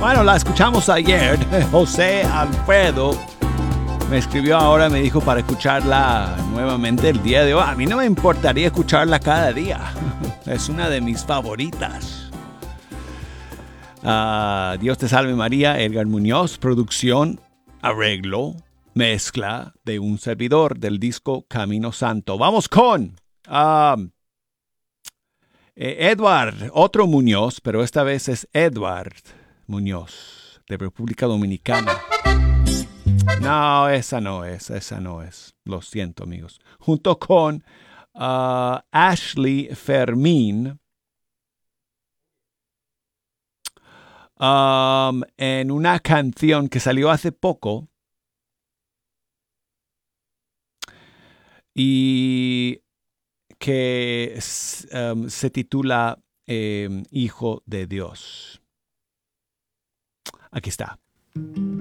Bueno, la escuchamos ayer. José Alfredo me escribió ahora, me dijo para escucharla nuevamente el día de hoy. A mí no me importaría escucharla cada día. Es una de mis favoritas. Dios te salve María, Edgar Muñoz, producción, arreglo, mezcla de un servidor del disco Camino Santo. Vamos con Edward, otro Muñoz, pero esta vez es Edward Muñoz, de República Dominicana. No, esa no es. Lo siento, amigos. Junto con Ashley Fermín, en una canción que salió hace poco y que se titula Hijo de Dios. Aquí está.